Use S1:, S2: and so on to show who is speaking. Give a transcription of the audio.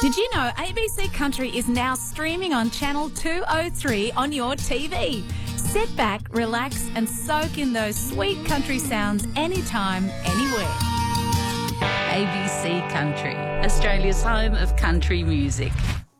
S1: Did you know ABC Country is now streaming on Channel 203 on your TV? Sit back, relax and soak in those sweet country sounds anytime, anywhere.
S2: ABC Country, Australia's home of country music.